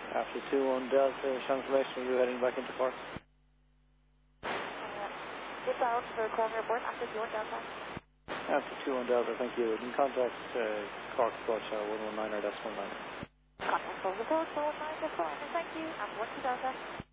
After 2-1 Delta, translation, are you heading back into Cork? Good out for Cork Airport, after 2-1 Delta. After 2-1 Delta, thank you. You can contact Cork Approach 119 or -19. Contact from the code 419, thank you, after 1 Delta.